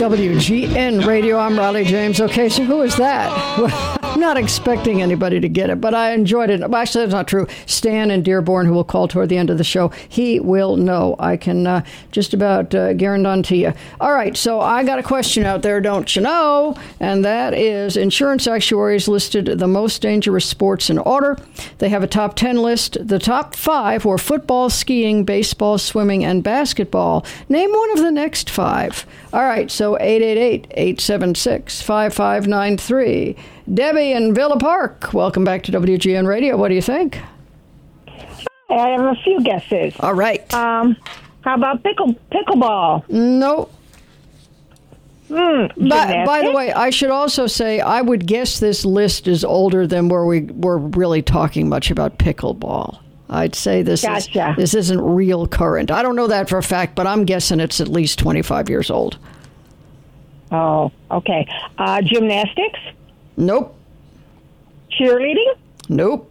WGN Radio. I'm Riley James. Okay, so who is that? Well, I'm not expecting anybody to get it, but I enjoyed it. Actually, that's not true. Stan in Dearborn, who will call toward the end of the show, he will know. I can just about guarantee you. All right, so I got a question out there, don't you know? And that is, insurance actuaries listed the most dangerous sports in order. They have a top 10 list. The top 5 were football, skiing, baseball, swimming, and basketball. Name one of the next 5. All right, so 888-876-5593. Debbie in Villa Park, welcome back to WGN Radio. What do you think? I have a few guesses. All right. How about pickleball? No. By the Gymnastics? way, I should also say I would guess this list is older than where we were really talking much about pickleball. I'd say this isn't real current. I don't know that for a fact, but I'm guessing it's at least 25 years old. Oh, okay. Gymnastics? Nope. Cheerleading? Nope.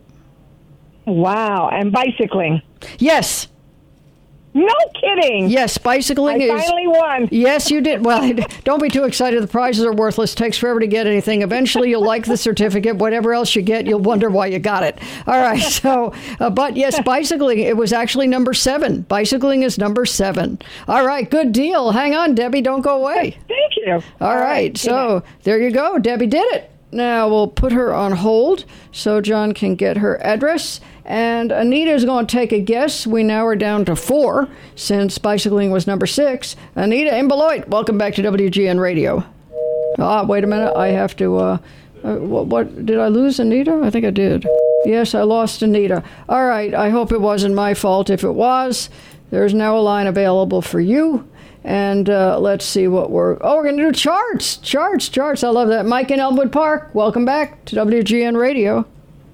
Wow. And bicycling? Yes. No kidding. Yes, bicycling I finally won. Yes, you did. Well, don't be too excited. The prizes are worthless. It takes forever to get anything. Eventually, you'll like the certificate. Whatever else you get, you'll wonder why you got it. All right. So, but yes, bicycling, it was actually number 7. Bicycling is number 7. All right. Good deal. Hang on, Debbie. Don't go away. Thank you. All right. So there you go. Debbie did it. Now we'll put her on hold so John can get her address. And Anita's going to take a guess. We now are down to 4 since bicycling was number 6. Anita in Beloit, welcome back to WGN Radio. Wait a minute. I have to... what did I lose Anita? I think I did. Yes, I lost Anita. All right. I hope it wasn't my fault. If it was, there's now a line available for you. And let's see what we're going to do charts. Charts. I love that. Mike in Elmwood Park, welcome back to WGN Radio.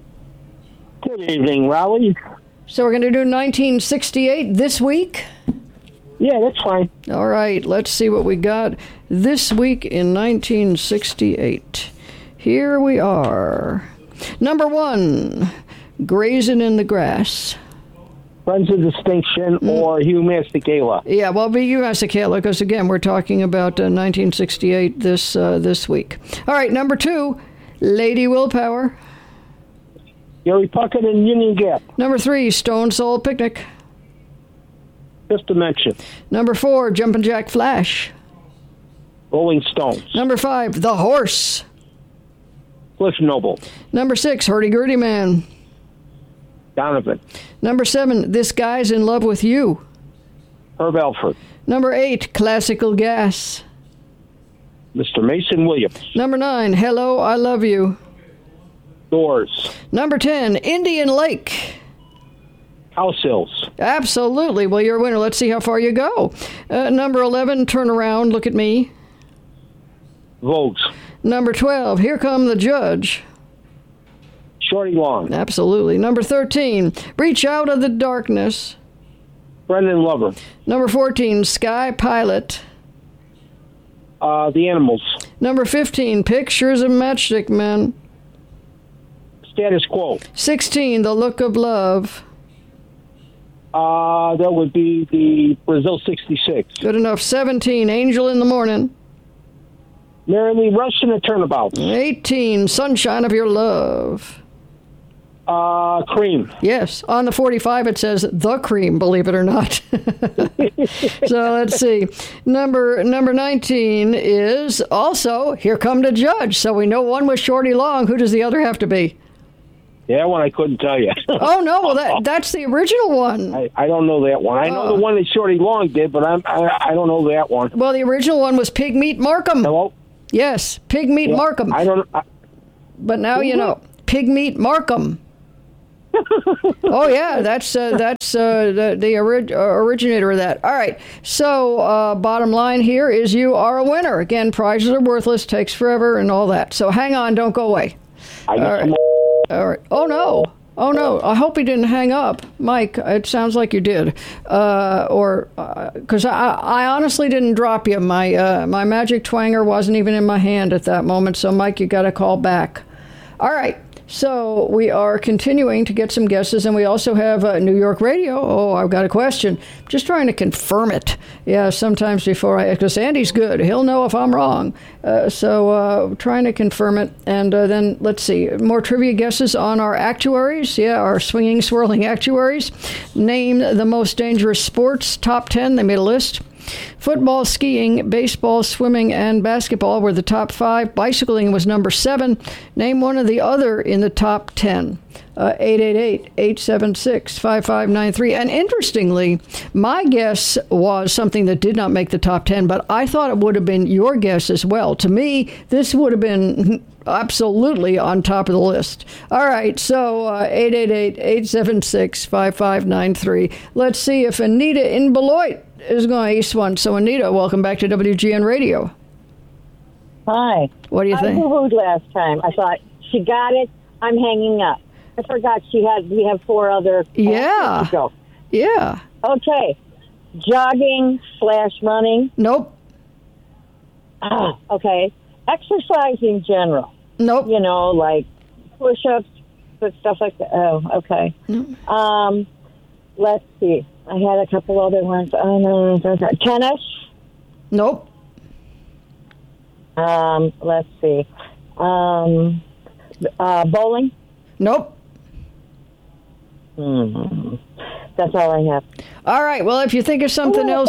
Good evening, Raleigh. So we're going to do 1968 this week? Yeah, that's fine. All right, let's see what we got this week in 1968. Here we are. Number 1, Grazing in the Grass. Friends of Distinction or Hugh Masekela. Yeah, well, be Hugh Masekela, because, again, we're talking about 1968 this week. All right, number 2, Lady Willpower. Gary Puckett and Union Gap. Number 3, Stone Soul Picnic. Just to mention. Number 4, Jumpin' Jack Flash. Rolling Stones. Number 5, The Horse. Cliff Noble. Number 6, Hurdy Gurdy Man. Donovan. Number 7, This Guy's in Love with You. Herb Alford. Number 8, Classical Gas. Mr. Mason Williams. Number 9, Hello, I Love You. Doors. Number 10, Indian Lake. House Hills. Absolutely. Well, you're a winner. Let's see how far you go. Number 11, Turn Around, Look at Me. Vogues. Number 12, Here Come the Judge. Shorty Long. Absolutely. Number 13, Reach Out of the Darkness. Brendan Lover. Number 14, Sky Pilot. The Animals. Number 15, Pictures of Matchstick Men. Status Quo. 16, The Look of Love. That would be the Brazil 66. Good enough. 17, Angel in the Morning. Merrily Rush and the Turnabouts. 18, Sunshine of Your Love. Cream. Yes. On the 45, it says The Cream, believe it or not. So let's see. Number 19 is also Here Come the Judge. So we know one was Shorty Long. Who does the other have to be? That one I couldn't tell you. Oh, no. Well, that's the original one. I don't know that one. I know the one that Shorty Long did, but I don't know that one. Well, the original one was Pig Meat Markham. Hello? Yes, Pig Meat Markham. But now you know. Pig Meat Markham. Oh, yeah, that's the originator of that. All right, so bottom line here is you are a winner. Again, prizes are worthless, takes forever, and all that. So hang on, don't go away. I got some more. All right. Oh, no. I hope he didn't hang up. Mike, it sounds like you did. Because I honestly didn't drop you. My magic twanger wasn't even in my hand at that moment. So, Mike, you got to call back. All right. So we are continuing to get some guesses, and we also have New York radio. Oh, I've got a question. Just trying to confirm it. Yeah, sometimes because Andy's good. He'll know if I'm wrong. So trying to confirm it. And then let's see. More trivia guesses on our actuaries. Yeah, our swinging, swirling actuaries. Name the most dangerous sports. Top 10. They made a list. Football, skiing, baseball, swimming, and basketball were the top 5. Bicycling was number 7. Name one of the other in the top 10. 888-876-5593. And interestingly, my guess was something that did not make the top 10, but I thought it would have been your guess as well. To me, this would have been absolutely on top of the list. All right, so 888-876-5593. Let's see if Anita in Beloit is going to ace one. So, Anita, welcome back to WGN Radio. Hi. What do you think? I boo-hooed last time. I thought, she got it. I'm hanging up. I forgot we have 4 other. Yeah. To go. Yeah. Okay. Jogging/running. Nope. Okay. Exercise in general. Nope. You know, like push-ups, stuff like that. Oh, okay. Nope. Let's see. I had a couple other ones. Oh, no. Tennis. Nope. Let's see. Bowling. Nope. That's all I have. All right. Well, if you think of something else,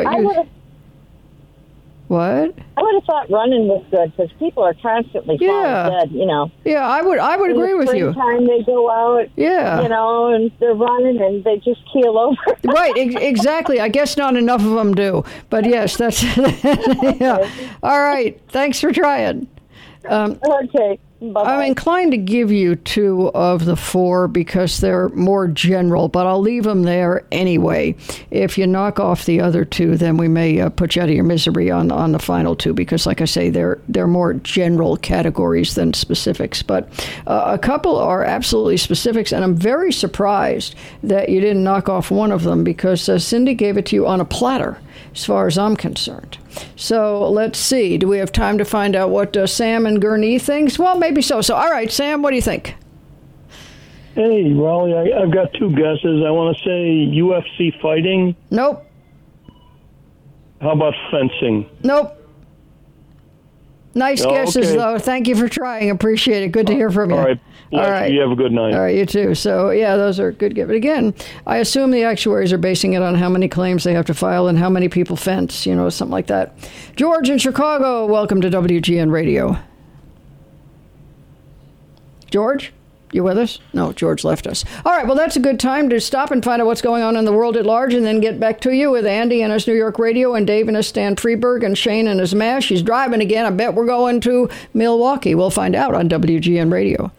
what? I would have thought running was good because people are constantly falling dead, you know. Yeah, I would agree with you. Time they go out, you know, and they're running and they just keel over. Right, exactly. I guess not enough of them do. But yes, that's yeah. All right. Thanks for trying. Okay. Bye-bye. I'm inclined to give you 2 of the 4 because they're more general, but I'll leave them there anyway. If you knock off the other 2, then we may put you out of your misery on the final 2 because, like I say, they're more general categories than specifics. But a couple are absolutely specifics, and I'm very surprised that you didn't knock off one of them because Cindy gave it to you on a platter, as far as I'm concerned. So let's see. Do we have time to find out what Sam and Gurnee thinks? Well, maybe so. So, all right, Sam, what do you think? Hey, Raleigh, I've got 2 guesses. I want to say UFC fighting. Nope. How about fencing? Nope. Nice guesses, though. Thank you for trying. Appreciate it. Good to hear from you. All right. All right. You have a good night. All right, you too. So, yeah, those are good. But again, I assume the actuaries are basing it on how many claims they have to file and how many people fence, you know, something like that. George in Chicago, welcome to WGN Radio. George? You with us? No, George left us. All right, well, that's a good time to stop and find out what's going on in the world at large and then get back to you with Andy and his New York Radio and Dave and his Stan Freeberg and Shane and his MASH. He's driving again. I bet we're going to Milwaukee. We'll find out on WGN Radio.